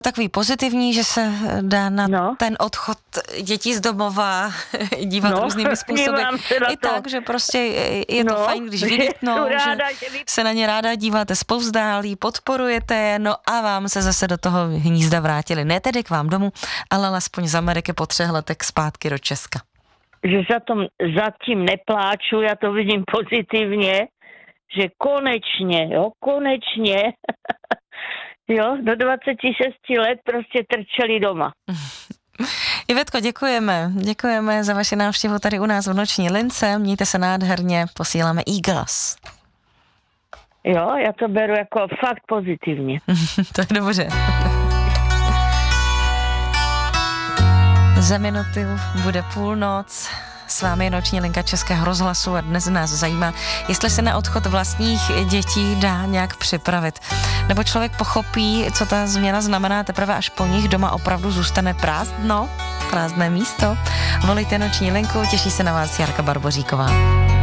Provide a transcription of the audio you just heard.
Takový pozitivní, že se dá na ten odchod dětí z domova dívat různými způsoby. I tak, že prostě je to fajn, když vylítnou, že se na ně ráda díváte zpovzdálí, podporujete je, no a vám se zase do toho hnízda vrátili. Ne tedy k vám domů, ale alespoň z Ameriky po 3 letech zpátky do Česka. Že zatím nepláču, já to vidím pozitivně, že konečně, do 26 let prostě trčeli doma. Ivetko, děkujeme za vaši návštěvu tady u nás v Noční lince, mějte se nádherně, posíláme Eagles. Jo, já to beru jako fakt pozitivně. To je dobře. Za minutu bude půlnoc. S vámi je Noční linka Českého rozhlasu a dnes nás zajímá, jestli se na odchod vlastních dětí dá nějak připravit. Nebo člověk pochopí, co ta změna znamená teprve až po nich doma opravdu zůstane prázdné místo. Volejte Noční linku, těší se na vás Jarka Barboříková.